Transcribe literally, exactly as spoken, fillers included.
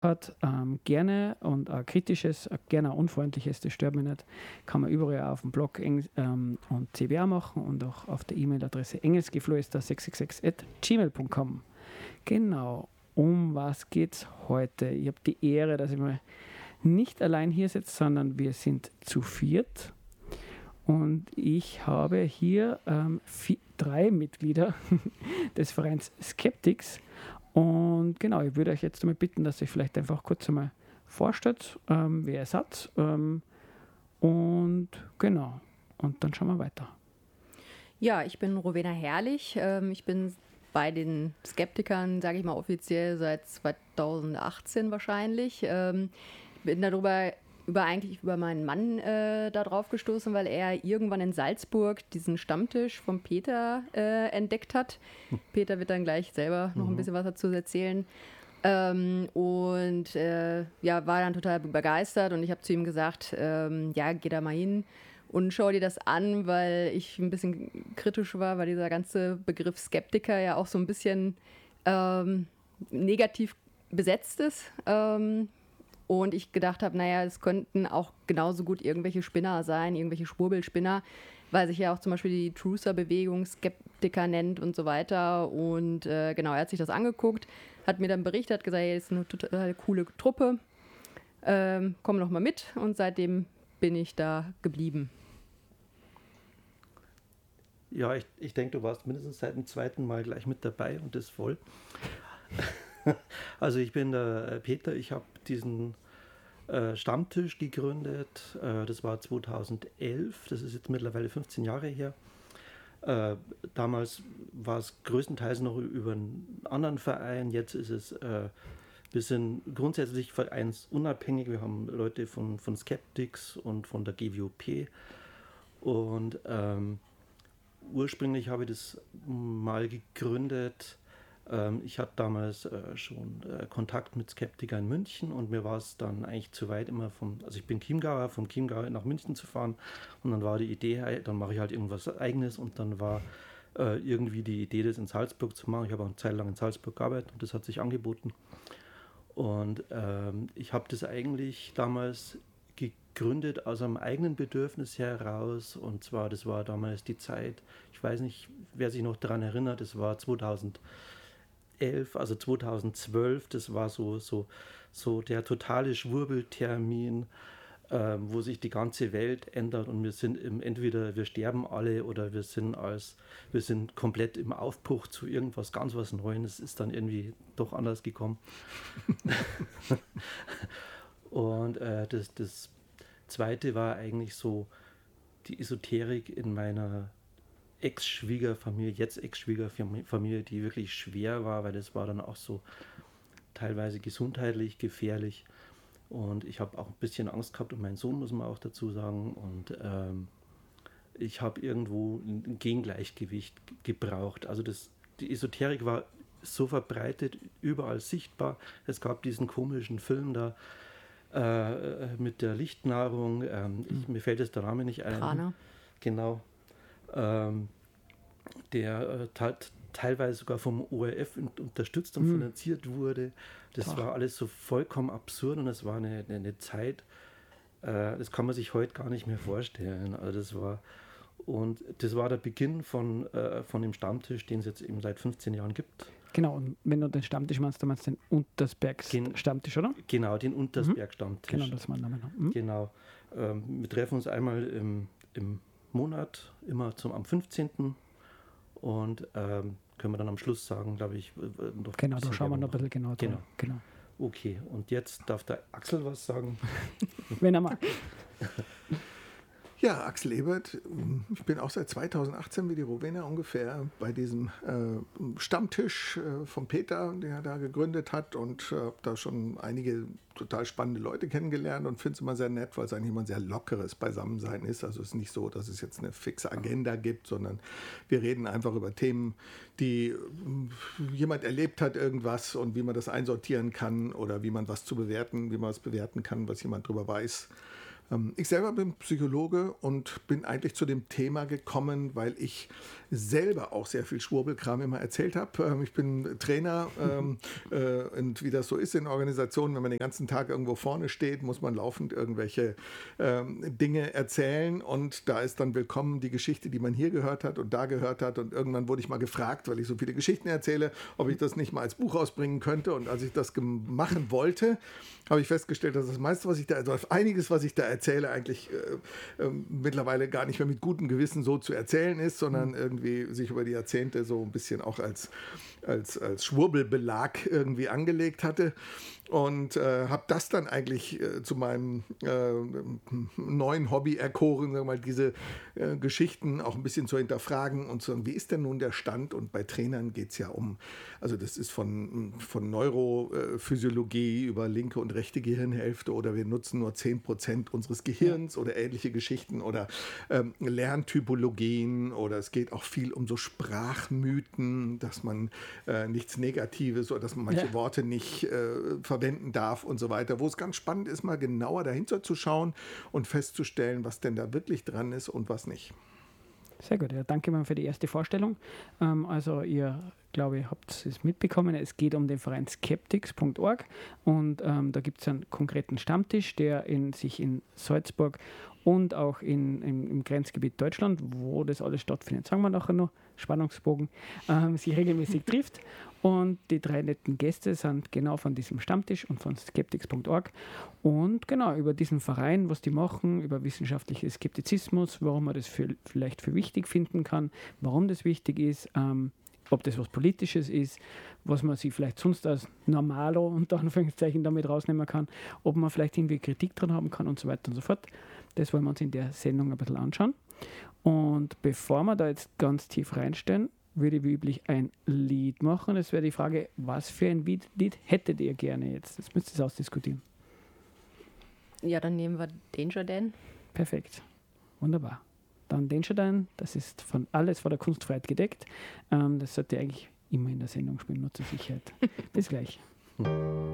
hat, ähm, gerne und ein kritisches, gerne ein unfreundliches, das stört mich nicht, kann man überall auf dem Blog eng, ähm, und C B A machen und auch auf der E-Mail-Adresse engelsgeflüster sechs sechs sechs at gmail punkt com. Genau, um was geht's heute? Ich habe die Ehre, dass ich mal nicht allein hier sitze, sondern wir sind zu viert. Und ich habe hier ähm, vier, drei Mitglieder des Vereins Skeptics. Und genau, ich würde euch jetzt einmal bitten, dass ihr euch vielleicht einfach kurz einmal vorstellt, ähm, wer ihr seid. Ähm, und genau, und dann schauen wir weiter. Ja, ich bin Rowena Herrlich. Ähm, ich bin bei den Skeptikern, sage ich mal offiziell, seit zweitausendachtzehn wahrscheinlich. Ähm, bin darüber über eigentlich über meinen Mann äh, da drauf gestoßen, weil er irgendwann in Salzburg diesen Stammtisch von Peter äh, entdeckt hat. Hm. Peter wird dann gleich selber noch mhm. ein bisschen was dazu erzählen. Ähm, und äh, ja, war dann total begeistert und ich habe zu ihm gesagt, ähm, ja, geh da mal hin und schau dir das an, weil ich ein bisschen kritisch war, weil dieser ganze Begriff Skeptiker ja auch so ein bisschen ähm, negativ besetzt ist. Ähm, Und ich gedacht habe, naja, es könnten auch genauso gut irgendwelche Spinner sein, irgendwelche Schwurbelspinner, weil sich ja auch zum Beispiel die Truther-Bewegung Skeptiker nennt und so weiter. Und äh, genau, er hat sich das angeguckt, hat mir dann berichtet, hat gesagt, hey, das ist eine total coole Truppe, ähm, komm noch mal mit. Und seitdem bin ich da geblieben. Ja, ich, ich denke, du warst mindestens seit dem zweiten Mal gleich mit dabei und das voll. Also ich bin der Peter, ich habe diesen äh, Stammtisch gegründet, äh, das war zweitausendelf, das ist jetzt mittlerweile fünfzehn Jahre her. Äh, damals war es größtenteils noch über einen anderen Verein, jetzt ist es, äh, wir sind grundsätzlich vereinsunabhängig, wir haben Leute von, von Skeptics und von der G W O P und ähm, ursprünglich habe ich das mal gegründet. Ich hatte damals äh, schon äh, Kontakt mit Skeptikern in München und mir war es dann eigentlich zu weit immer vom, also ich bin Chiemgauer, vom Chiemgau nach München zu fahren und dann war die Idee, hey, dann mache ich halt irgendwas Eigenes und dann war äh, irgendwie die Idee, das in Salzburg zu machen. Ich habe auch eine Zeit lang in Salzburg gearbeitet und das hat sich angeboten und ähm, ich habe das eigentlich damals gegründet aus einem eigenen Bedürfnis heraus und zwar, das war damals die Zeit, ich weiß nicht, wer sich noch daran erinnert, das war zweitausendelf, also zweitausendzwölf, das war so, so, so der totale Schwurbeltermin, äh, wo sich die ganze Welt ändert und wir sind im, entweder wir sterben alle oder wir sind als wir sind komplett im Aufbruch zu irgendwas ganz was Neues. Es ist dann irgendwie doch anders gekommen. Und äh, das, das zweite war eigentlich so die Esoterik in meiner Ex-Schwiegerfamilie, jetzt Ex-Schwiegerfamilie, die wirklich schwer war, weil das war dann auch so teilweise gesundheitlich gefährlich und ich habe auch ein bisschen Angst gehabt um meinen Sohn, muss man auch dazu sagen, und ähm, ich habe irgendwo ein Gegengleichgewicht gebraucht. Also das, die Esoterik war so verbreitet, überall sichtbar. Es gab diesen komischen Film da äh, mit der Lichtnahrung, ähm, ich, mir fällt jetzt der Name nicht ein. Prana. Genau. Ähm, der äh, te- teilweise sogar vom O R F unterstützt und mhm. finanziert wurde. Das Ach. war alles so vollkommen absurd und es war eine, eine, eine Zeit, äh, das kann man sich heute gar nicht mehr vorstellen. Also das war, und das war der Beginn von, äh, von dem Stammtisch, den es jetzt eben seit fünfzehn Jahren gibt. Genau, und wenn du den Stammtisch meinst, dann meinst du den Untersberg-Stammtisch, oder? Genau, den Untersberg-Stammtisch. Genau, das ist mein Name. Mhm. Genau. Ähm, wir treffen uns einmal im, im Monat, immer zum, am fünfzehnten Und ähm, können wir dann am Schluss sagen, glaube ich, noch genau, da schauen wir noch ein bisschen genauer genau. drauf. Genau. Okay, und jetzt darf der Axel was sagen. Wenn er mag. Ja, Axel Ebert. Ich bin auch seit zweitausendachtzehn wie die Rowena ungefähr bei diesem äh, Stammtisch äh, von Peter, den er da gegründet hat, und äh, habe da schon einige total spannende Leute kennengelernt und finde es immer sehr nett, weil es eigentlich immer ein sehr lockeres Beisammensein ist. Also es ist nicht so, dass es jetzt eine fixe Agenda gibt, sondern wir reden einfach über Themen, die äh, jemand erlebt hat, irgendwas, und wie man das einsortieren kann oder wie man was zu bewerten, wie man es bewerten kann, was jemand drüber weiß. Ähm, ich selber bin Psychologe und bin eigentlich zu dem Thema gekommen, weil ich selber auch sehr viel Schwurbelkram immer erzählt habe. Ähm, ich bin Trainer ähm, äh, und wie das so ist in Organisationen, wenn man den ganzen Tag irgendwo vorne steht, muss man laufend irgendwelche ähm, Dinge erzählen und da ist dann willkommen die Geschichte, die man hier gehört hat und da gehört hat und irgendwann wurde ich mal gefragt, weil ich so viele Geschichten erzähle, ob ich das nicht mal als Buch rausbringen könnte und als ich das machen wollte, habe ich festgestellt, dass das meiste, was ich da, also einiges, was ich da erzähle, eigentlich äh, äh, mittlerweile gar nicht mehr mit gutem Gewissen so zu erzählen ist, sondern irgendwie sich über die Jahrzehnte so ein bisschen auch als, als, als Schwurbelbelag irgendwie angelegt hatte. Und äh, habe das dann eigentlich äh, zu meinem äh, neuen Hobby erkoren, sagen wir mal, diese äh, Geschichten auch ein bisschen zu hinterfragen und zu sagen, wie ist denn nun der Stand? Und bei Trainern geht es ja um, also das ist von, von Neurophysiologie über linke und rechte Gehirnhälfte oder wir nutzen nur zehn Prozent unseres Gehirns oder ähnliche Geschichten oder ähm, Lerntypologien oder es geht auch viel um so Sprachmythen, dass man äh, nichts Negatives oder dass man manche ja. Worte nicht äh, verwenden darf und so weiter, wo es ganz spannend ist, mal genauer dahinter zu schauen und festzustellen, was denn da wirklich dran ist und was nicht. Sehr gut, ja, danke mal für die erste Vorstellung. Ähm, also ihr, glaube ich, habt es mitbekommen, es geht um den Verein skeptics punkt org und ähm, da gibt es einen konkreten Stammtisch, der in, sich in Salzburg und auch in, im, im Grenzgebiet Deutschland, wo das alles stattfindet, sagen wir nachher noch, Spannungsbogen, ähm, sich regelmäßig trifft. Und die drei netten Gäste sind genau von diesem Stammtisch und von skeptics punkt org. Und genau über diesen Verein, was die machen, über wissenschaftlichen Skeptizismus, warum man das für, vielleicht für wichtig finden kann, warum das wichtig ist, ähm, ob das was Politisches ist, was man sich vielleicht sonst als Normalo unter Anführungszeichen damit rausnehmen kann, ob man vielleicht irgendwie Kritik dran haben kann und so weiter und so fort. Das wollen wir uns in der Sendung ein bisschen anschauen. Und bevor wir da jetzt ganz tief reinstellen, würde ich wie üblich ein Lied machen. Das wäre die Frage, was für ein Lied hättet ihr gerne jetzt? Das müsst ihr ausdiskutieren. Ja, dann nehmen wir Danger Dan. Perfekt. Wunderbar. Dann Danger Dan, das ist von alles von der Kunstfreiheit gedeckt. Ähm, das sollte eigentlich immer in der Sendung spielen, nur zur Sicherheit. Bis gleich.